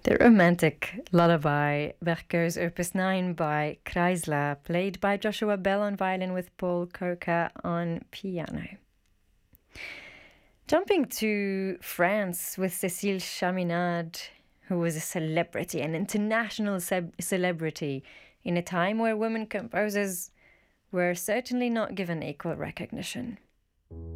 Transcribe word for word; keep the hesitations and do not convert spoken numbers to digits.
The romantic lullaby Berceuse Opus nine by Kreisler, played by Joshua Bell on violin with Paul Kirka on piano. Jumping to France with Cécile Chaminade, who was a celebrity, an international ce- celebrity, in a time where women composers were certainly not given equal recognition.